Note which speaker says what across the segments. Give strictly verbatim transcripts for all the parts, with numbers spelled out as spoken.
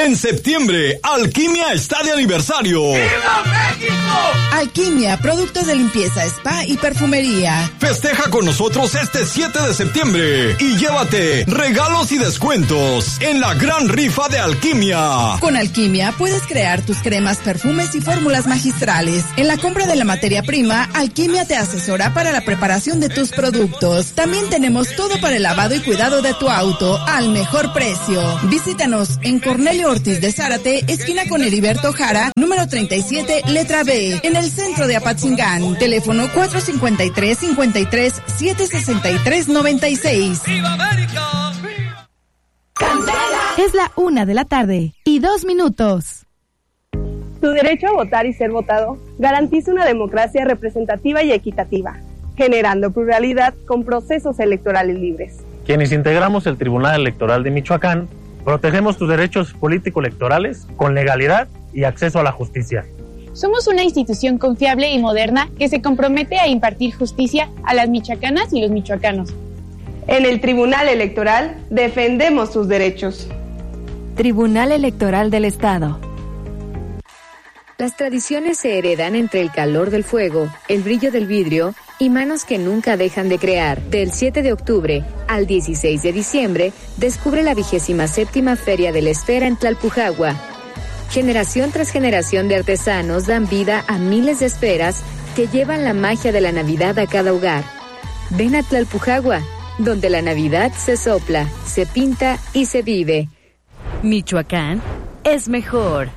Speaker 1: En septiembre, Alquimia está de aniversario.
Speaker 2: ¡Viva México!
Speaker 3: Alquimia, productos de limpieza, spa y perfumería.
Speaker 1: Festeja con nosotros este siete de septiembre y llévate regalos y descuentos en la gran rifa de Alquimia.
Speaker 3: Con Alquimia puedes crear tus cremas, perfumes y fórmulas magistrales. En la compra de la materia prima, Alquimia te asesora para la preparación de tus productos. También tenemos todo para el lavado y cuidado de tu auto al mejor precio. Visítanos en Cornelio Ortiz de Zárate, esquina con Heriberto Jara, número treinta y siete, letra B, en el centro de Apatzingán. Teléfono cuatro cincuenta y tres, cincuenta y tres, siete sesenta y tres, noventa y seis.
Speaker 2: ¡Viva América!
Speaker 4: Es la una de la tarde y dos minutos.
Speaker 5: Tu derecho a votar y ser votado garantiza una democracia representativa y equitativa, generando pluralidad con procesos electorales libres.
Speaker 6: Quienes integramos el Tribunal Electoral de Michoacán, protegemos tus derechos político-electorales con legalidad y acceso a la justicia.
Speaker 7: Somos una institución confiable y moderna que se compromete a impartir justicia a las michoacanas y los michoacanos.
Speaker 5: En el Tribunal Electoral defendemos tus derechos.
Speaker 4: Tribunal Electoral del Estado.
Speaker 8: Las tradiciones se heredan entre el calor del fuego, el brillo del vidrio y manos que nunca dejan de crear. Del siete de octubre al dieciséis de diciembre, descubre la vigésima séptima Feria de la Esfera en Tlalpujagua. Generación tras generación de artesanos dan vida a miles de esferas que llevan la magia de la Navidad a cada hogar. Ven a Tlalpujagua, donde la Navidad se sopla, se pinta y se vive.
Speaker 4: Michoacán es mejor.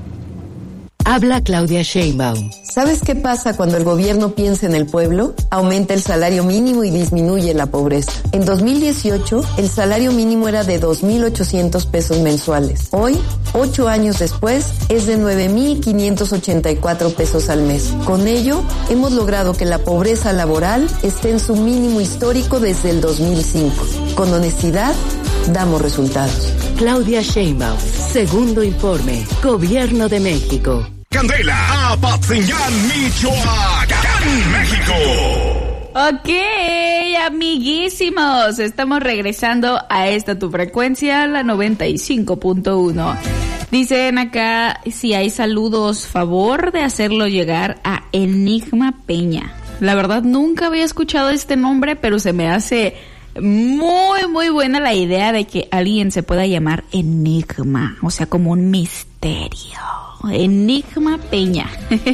Speaker 9: Habla Claudia Sheinbaum. ¿Sabes qué pasa cuando el gobierno piensa en el pueblo? Aumenta el salario mínimo y disminuye la pobreza. En dos mil dieciocho, el salario mínimo era de dos mil ochocientos pesos mensuales. Hoy, ocho años después, es de nueve mil quinientos ochenta y cuatro pesos al mes. Con ello, hemos logrado que la pobreza laboral esté en su mínimo histórico desde el dos mil cinco. Con honestidad, damos resultados.
Speaker 10: Claudia Sheinbaum, segundo informe, Gobierno de México.
Speaker 1: Candela, Apatzingán, Michoacán, México.
Speaker 11: Ok, amiguísimos, estamos regresando a esta tu frecuencia, la noventa y cinco punto uno. Dicen acá, si hay saludos, favor de hacerlo llegar a Enigma Peña. La verdad nunca había escuchado este nombre, pero se me hace muy, muy buena la idea de que alguien se pueda llamar Enigma, o sea, como un misterio. Enigma Peña.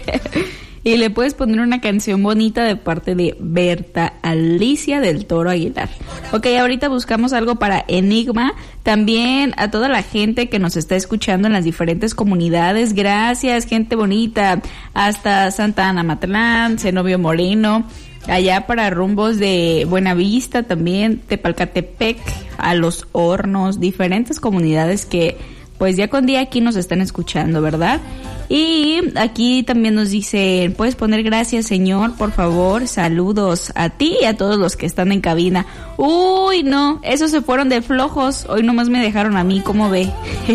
Speaker 11: Y le puedes poner una canción bonita de parte de Berta Alicia del Toro Aguilar. Ok, ahorita buscamos algo para Enigma. También a toda la gente que nos está escuchando en las diferentes comunidades. Gracias, gente bonita. Hasta Santa Ana Matlán, Zenobio Moreno, allá para rumbos de Buenavista también, Tepalcatepec, a Los Hornos, diferentes comunidades que pues ya con día aquí nos están escuchando, ¿verdad? Y aquí también nos dicen, puedes poner gracias, señor, por favor, saludos a ti y a todos los que están en cabina. Uy, no, esos se fueron de flojos, hoy nomás me dejaron a mí, ¿cómo ve?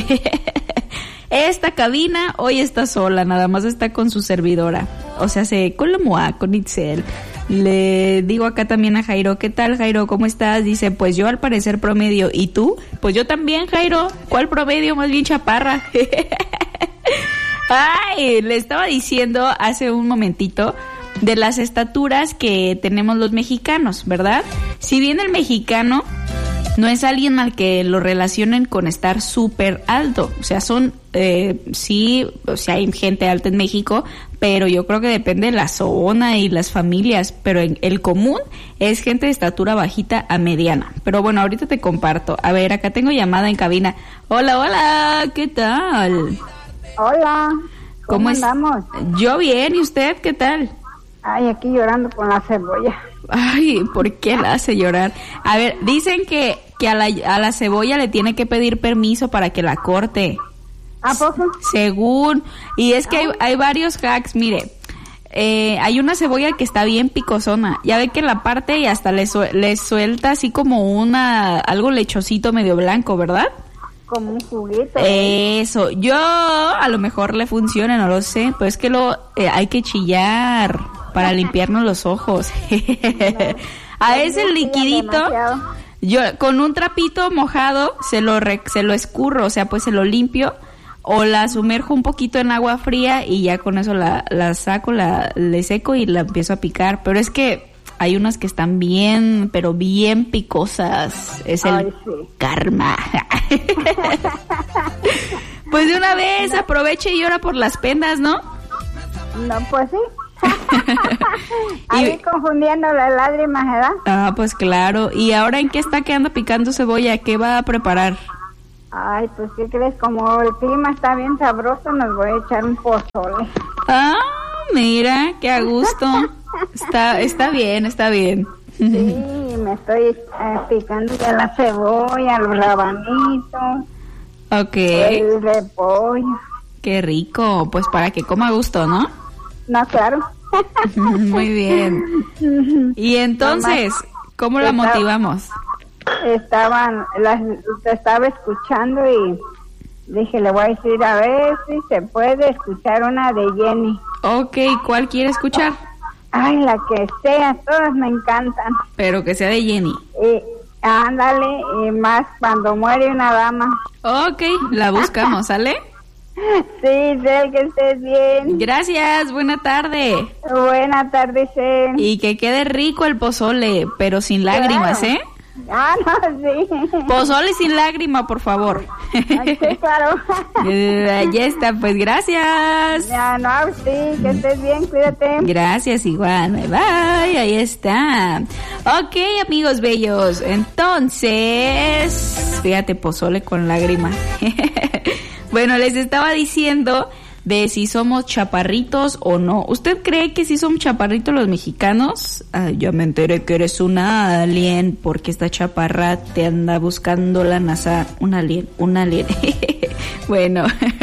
Speaker 11: Esta cabina hoy está sola, nada más está con su servidora, o sea, se con la Moa, con Itzel. Le digo acá también a Jairo, ¿qué tal, Jairo? ¿Cómo estás? Dice, pues yo al parecer promedio. ¿Y tú? Pues yo también, Jairo. ¿Cuál promedio? Más bien chaparra. Ay, le estaba diciendo hace un momentito de las estaturas que tenemos los mexicanos, ¿verdad? Si bien el mexicano no es alguien al que lo relacionen con estar súper alto, o sea, son, eh, sí, o sea, hay gente alta en México, pero yo creo que depende de la zona y las familias, pero en el común es gente de estatura bajita a mediana. Pero bueno, ahorita te comparto. A ver, acá tengo llamada en cabina. Hola, hola, ¿qué tal?
Speaker 12: Hola, ¿cómo, ¿Cómo andamos?
Speaker 11: Es? Yo bien, ¿y usted qué tal?
Speaker 12: Ay, aquí llorando con la cebolla.
Speaker 11: Ay, ¿por qué la hace llorar? A ver, dicen que, que a, la, a la cebolla le tiene que pedir permiso para que la corte.
Speaker 12: ¿A poco?
Speaker 11: Según, y es que hay, hay varios hacks, mire, eh, hay una cebolla que está bien picosona, ya ve que la parte y hasta le, su, le suelta así como una, algo lechosito medio blanco, ¿verdad?
Speaker 12: Como un juguito.
Speaker 11: Eso, yo a lo mejor le funciona, no lo sé, pero es que lo eh, hay que chillar para limpiarnos los ojos. A ese liquidito, yo con un trapito mojado se lo re, se lo escurro, o sea, pues se lo limpio o la sumerjo un poquito en agua fría y ya con eso la, la saco, la le seco y la empiezo a picar. Pero es que hay unas que están bien, pero bien picosas. Es el Ay, sí. karma. Pues de una vez aproveche y ora por las pendas, ¿no?
Speaker 12: No, pues sí. Ahí y... confundiendo las lágrimas, ¿verdad?
Speaker 11: Ah, pues claro. ¿Y ahora en qué está quedando picando cebolla? ¿Qué va a preparar?
Speaker 12: Ay, pues ¿qué crees? Como el clima está bien sabroso, nos voy a echar un pozole.
Speaker 11: Ah, mira, qué a gusto. Está, está bien, está bien.
Speaker 12: Sí, me estoy eh, picando ya la cebolla, los rabanitos.
Speaker 11: Ok.
Speaker 12: El repollo.
Speaker 11: Qué rico, pues para que coma a gusto, ¿no?
Speaker 12: No, claro.
Speaker 11: Muy bien. Y entonces, ¿cómo la estaba, motivamos?
Speaker 12: Estaban, las, estaba escuchando y dije, le voy a decir a ver si se puede escuchar una de Jenny.
Speaker 11: Ok, ¿cuál quiere escuchar?
Speaker 12: Ay, la que sea, todas me encantan.
Speaker 11: Pero que sea de Jenny.
Speaker 12: Y ándale, y más cuando muere una dama.
Speaker 11: Ok, la buscamos, ¿sale?
Speaker 12: Sí, Cel, que estés bien.
Speaker 11: Gracias, buena tarde.
Speaker 12: Buena tarde, Cel.
Speaker 11: Y que quede rico el pozole, pero sin lágrimas, claro. ¿eh?
Speaker 12: Ah, no, sí.
Speaker 11: Pozole sin lágrima, por favor.
Speaker 12: Ay, sí, claro.
Speaker 11: Ya está, pues gracias.
Speaker 12: Ya, no, sí, que estés bien, cuídate.
Speaker 11: Gracias, igual, bye, bye, ahí está. Ok, amigos bellos, entonces, fíjate, pozole con lágrima. Bueno, les estaba diciendo de si somos chaparritos o no. ¿Usted cree que si son chaparritos los mexicanos? Ah, yo me enteré que eres una alien porque esta chaparra te anda buscando la NASA. Un alien, un alien. Bueno,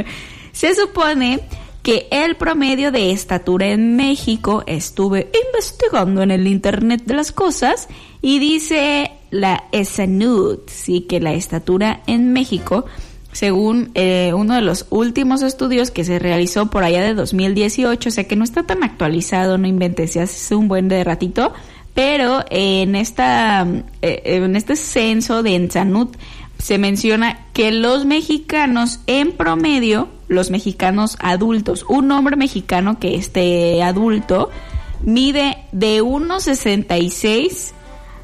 Speaker 11: se supone que el promedio de estatura en México, estuve investigando en el internet de las cosas y dice la ESANUD, sí, que la estatura en México, según eh, uno de los últimos estudios que se realizó por allá de dos mil dieciocho, o sea que no está tan actualizado, no inventes, hace un buen de ratito, pero en esta eh, en este censo de ESANUD se menciona que los mexicanos en promedio, los mexicanos adultos, un hombre mexicano que esté adulto mide de uno sesenta y seis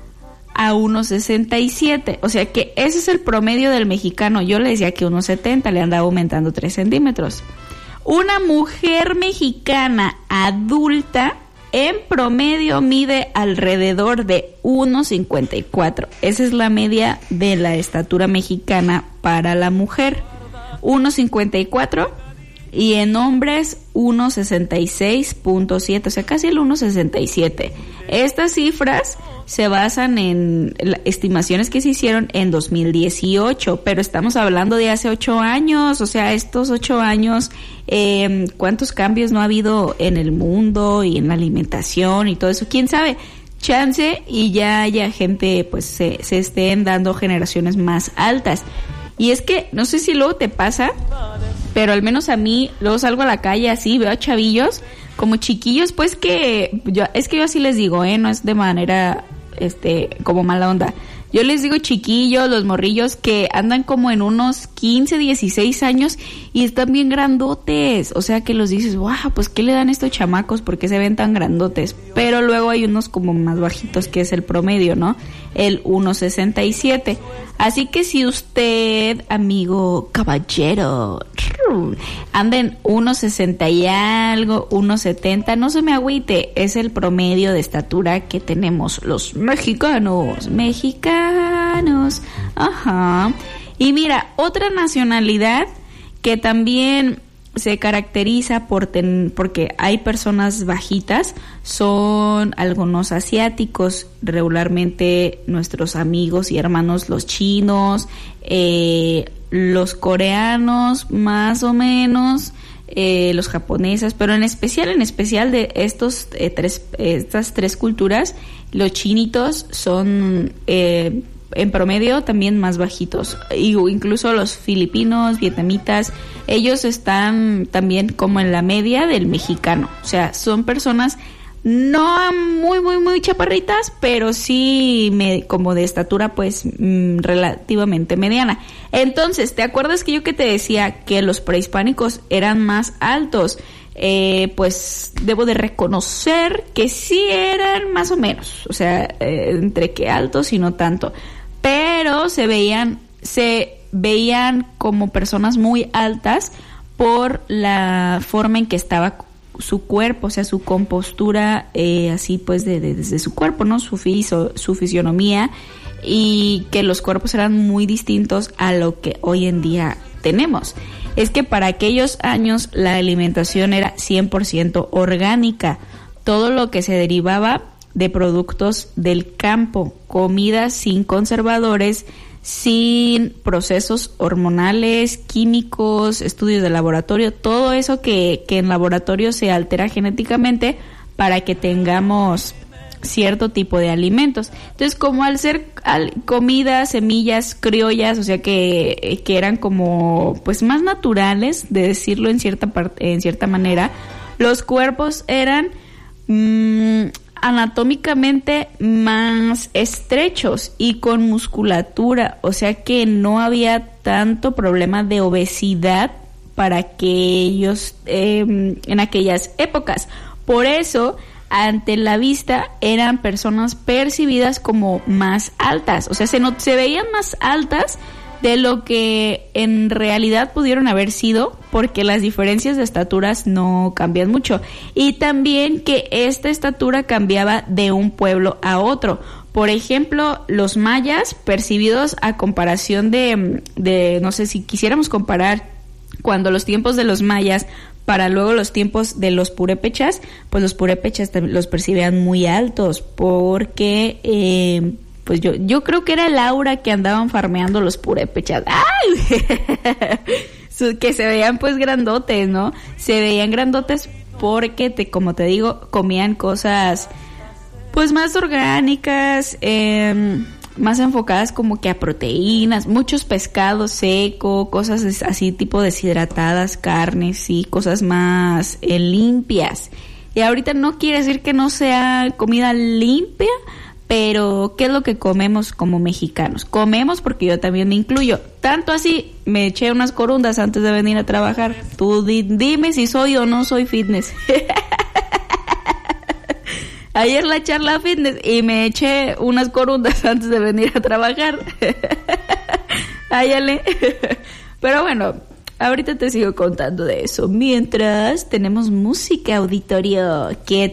Speaker 11: a uno sesenta y siete, o sea que ese es el promedio del mexicano. Yo le decía que uno setenta, le andaba aumentando tres centímetros. Una mujer mexicana adulta en promedio mide alrededor de uno cincuenta y cuatro. Esa es la media de la estatura mexicana para la mujer, uno cincuenta y cuatro, y en hombres uno sesenta y seis punto siete, o sea casi el uno sesenta y siete. Estas cifras se basan en estimaciones que se hicieron en dos mil dieciocho, pero estamos hablando de hace ocho años, o sea, estos ocho años, eh, ¿cuántos cambios no ha habido en el mundo y en la alimentación y todo eso? ¿Quién sabe? Chance y ya haya gente, pues se, se estén dando generaciones más altas. Y es que, no sé si luego te pasa, pero al menos a mí, luego salgo a la calle así, veo a chavillos como chiquillos, pues que, yo es que yo así les digo, ¿eh? No es de manera, este, como mala onda. Yo les digo chiquillos, los morrillos que andan como en unos quince, dieciséis años y están bien grandotes. O sea que los dices, wow, pues ¿qué le dan estos chamacos? ¿Por qué se ven tan grandotes? Pero luego hay unos como más bajitos que es el promedio, ¿no? El uno sesenta y siete. Así que si usted, amigo caballero, anda en uno sesenta y algo, uno setenta, no se me agüite, es el promedio de estatura que tenemos los mexicanos, mexicanos, ajá. Y mira, otra nacionalidad que también se caracteriza por ten, porque hay personas bajitas, son algunos asiáticos, regularmente nuestros amigos y hermanos los chinos, eh, los coreanos más o menos, eh, los japoneses, pero en especial, en especial de estos eh, tres, eh, estas tres culturas, los chinitos son eh, en promedio también más bajitos, y incluso los filipinos, vietnamitas, ellos están también como en la media del mexicano, o sea, son personas no muy, muy, muy chaparritas, pero sí me, como de estatura pues mmm, relativamente mediana. Entonces, ¿te acuerdas que yo que te decía que los prehispánicos eran más altos? Eh, pues debo de reconocer que sí eran más o menos, o sea, eh, entre que altos y no tanto, pero se veían, se veían como personas muy altas por la forma en que estaba su cuerpo, o sea, su compostura, eh, así pues de, de, desde su cuerpo, ¿no? Su, fiso, su fisionomía, y que los cuerpos eran muy distintos a lo que hoy en día tenemos. Es que para aquellos años la alimentación era cien por ciento orgánica, todo lo que se derivaba de productos del campo, comida sin conservadores, sin procesos hormonales, químicos, estudios de laboratorio, todo eso que, que en laboratorio se altera genéticamente para que tengamos cierto tipo de alimentos. Entonces, como al ser al, comida, semillas criollas, o sea que, que eran como pues más naturales, de decirlo en cierta parte, en cierta manera, los cuerpos eran mmm, anatómicamente más estrechos y con musculatura, o sea que no había tanto problema de obesidad para que ellos eh, en aquellas épocas. Por eso, ante la vista eran personas percibidas como más altas, o sea, se, no, se veían más altas de lo que en realidad pudieron haber sido, porque las diferencias de estaturas no cambian mucho. Y también que esta estatura cambiaba de un pueblo a otro. Por ejemplo, los mayas, percibidos a comparación de, de no sé, si quisiéramos comparar cuando los tiempos de los mayas para luego los tiempos de los purépechas, pues los purépechas los percibían muy altos, porque eh, pues yo yo creo que era el aura que andaban farmeando los purépechas. ¡Ay! Que se veían pues grandotes, ¿no? Se veían grandotes porque, te, como te digo, comían cosas pues más orgánicas, eh, más enfocadas como que a proteínas, muchos pescados seco, cosas así tipo deshidratadas, carnes y cosas más eh, limpias. Y ahorita no quiere decir que no sea comida limpia, pero ¿qué es lo que comemos como mexicanos? Comemos, porque yo también me incluyo. Tanto así, me eché unas corundas antes de venir a trabajar. Tú di, dime si soy o no soy fitness. Ayer la charla fitness y me eché unas corundas antes de venir a trabajar. Áyale. Pero bueno, ahorita te sigo contando de eso. Mientras tenemos música, auditorio. ¿Qué